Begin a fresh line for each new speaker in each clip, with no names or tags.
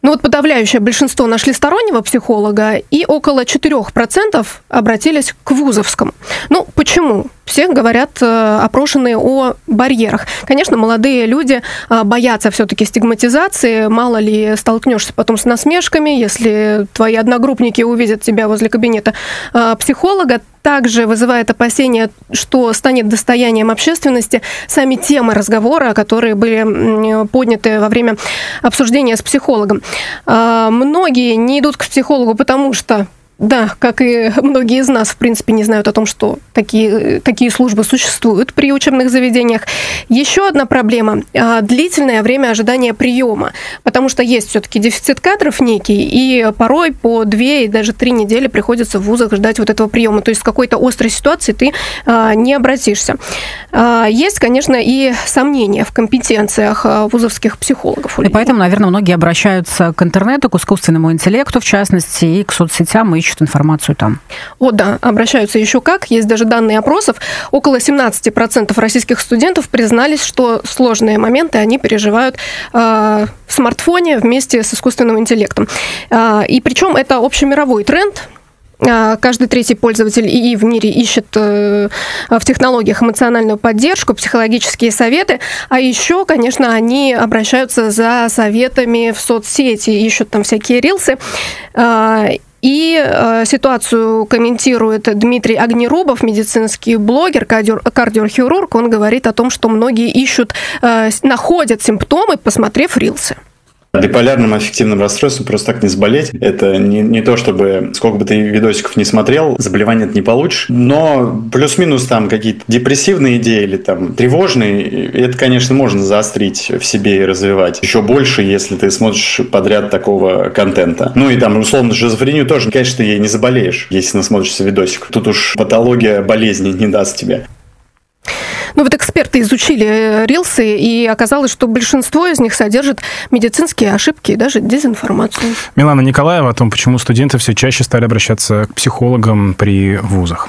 Ну вот подавляющее большинство нашли стороннего психолога, и около 4% обратились к вузовскому. Ну, почему? Все говорят, опрошенные, о барьерах. Конечно, молодые люди боятся все-таки стигматизации. Мало ли столкнешься потом с насмешками, если твои одногруппники увидят тебя возле кабинета психолога. Также вызывает опасения, что станет достоянием общественности сами темы разговора, которые были подняты во время обсуждения с психологом. Многие не идут к психологу, потому что, да, как и многие из нас, в принципе, не знают о том, что такие службы существуют при учебных заведениях. Еще одна проблема – длительное время ожидания приема, потому что есть все-таки дефицит кадров некий, и порой по 2 и даже 3 недели приходится в вузах ждать вот этого приема. То есть в какой-то острой ситуации ты не обратишься. Есть, конечно, и сомнения в компетенциях вузовских психологов.
И поэтому, наверное, многие обращаются к интернету, к искусственному интеллекту, в частности, и к соцсетям, и ищут информацию там. О,
да, обращаются еще как. Есть даже данные опросов. Около 17% российских студентов признались, что сложные моменты они переживают в смартфоне вместе с искусственным интеллектом. И причем это общемировой тренд. Каждый третий пользователь ИИ в мире ищет в технологиях эмоциональную поддержку, психологические советы, а еще, конечно, они обращаются за советами в соцсети, ищут там всякие рилсы. И ситуацию комментирует Дмитрий Огнерубов, медицинский блогер, кардиохирург. Он говорит о том, что многие ищут, находят симптомы, посмотрев рилсы.
Биполярным аффективным расстройством просто так не заболеть. Это не то, чтобы сколько бы ты видосиков не смотрел, заболевание это не получишь. Но плюс-минус там какие-то депрессивные идеи или там тревожные, это, конечно, можно заострить в себе и развивать еще больше, если ты смотришь подряд такого контента. Ну и там, условно, шизофрению тоже, конечно, ты ей не заболеешь, если насмотришься видосик. Тут уж патология болезни не даст тебе.
Ну вот эксперты изучили рилсы, и оказалось, что большинство из них содержит медицинские ошибки и даже дезинформацию.
Милана Николаева о том, почему студенты все чаще стали обращаться к психологам при вузах.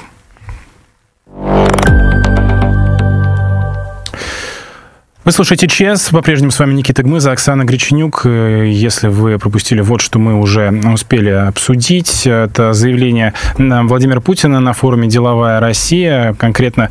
Вы слушаете ЧС. По-прежнему с вами Никита Гмыза, Оксана Греченюк. Если вы пропустили, вот что мы уже успели обсудить. Это заявление Владимира Путина на форуме «Деловая Россия». Конкретно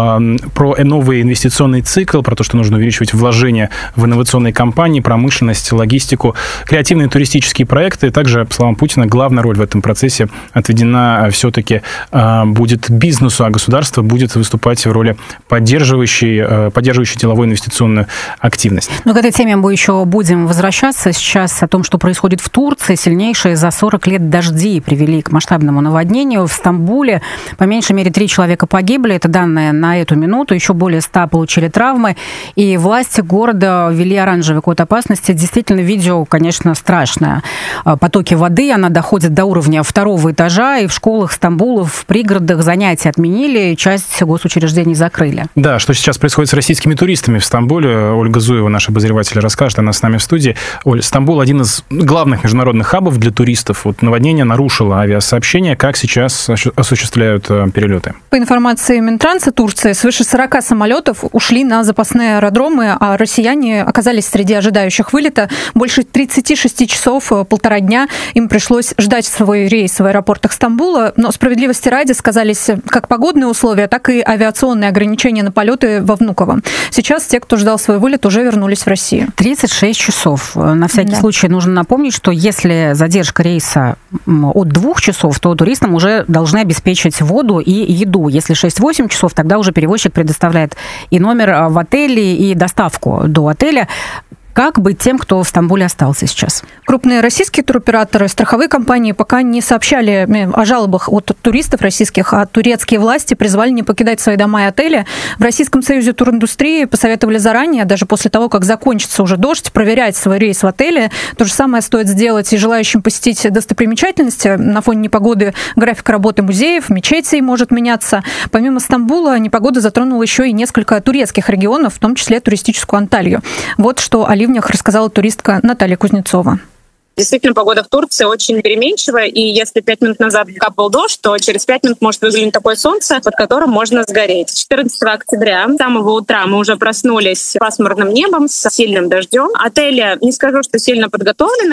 про новый инвестиционный цикл, про то, что нужно увеличивать вложения в инновационные компании, промышленность, логистику, креативные туристические проекты. Также, по словам Путина, главная роль в этом процессе отведена все-таки будет бизнесу, а государство будет выступать в роли поддерживающей деловой инвестиционной активность.
Но к этой теме мы еще будем возвращаться. Сейчас о том, что происходит в Турции. Сильнейшие за 40 лет дожди привели к масштабному наводнению. В Стамбуле по меньшей мере 3 человека погибли. Это данные на эту минуту. Еще более 100 получили травмы. И власти города ввели оранжевый код опасности. Действительно, видео, конечно, страшное. Потоки воды, она доходит до уровня 2-го этажа. И в школах Стамбула, в пригородах занятия отменили. Часть госучреждений закрыли.
Да, что сейчас происходит с российскими туристами в Стамбуле? Ольга Зуева, наш обозреватель, расскажет. Она с нами в студии. Оль, Стамбул – один из главных международных хабов для туристов. Вот наводнение нарушило авиасообщение. Как сейчас осуществляют перелеты?
По информации Минтранса Турции, свыше 40 самолетов ушли на запасные аэродромы, а россияне оказались среди ожидающих вылета. Больше 36 часов, 1,5 дня им пришлось ждать свой рейс в аэропортах Стамбула. Но справедливости ради сказались как погодные условия, так и авиационные ограничения на полеты во Внуково. Сейчас те, кто ждал свой вылет, уже вернулись в Россию.
36 часов. На всякий случай нужно напомнить, что если задержка рейса от 2 часов, то туристам уже должны обеспечить воду и еду. Если 6-8 часов, тогда уже перевозчик предоставляет и номер в отеле, и доставку до отеля. Как быть тем, кто в Стамбуле остался сейчас?
Крупные российские туроператоры, страховые компании пока не сообщали о жалобах от туристов российских, а турецкие власти призвали не покидать свои дома и отели. В Российском союзе туриндустрии посоветовали заранее, даже после того, как закончится уже дождь, проверять свой рейс в отеле. То же самое стоит сделать и желающим посетить достопримечательности. На фоне непогоды график работы музеев, мечетей может меняться. Помимо Стамбула, непогода затронула еще и несколько турецких регионов, в том числе туристическую Анталью. Вот что о ливнях рассказала туристка Наталья Кузнецова.
Действительно, погода в Турции очень переменчивая, и если 5 минут назад капал дождь, то через 5 минут может выглянуть такое солнце, под которым можно сгореть. 14 октября, с самого утра, мы уже проснулись с пасмурным небом, с сильным дождем. Отели, не скажу, что сильно подготовлены,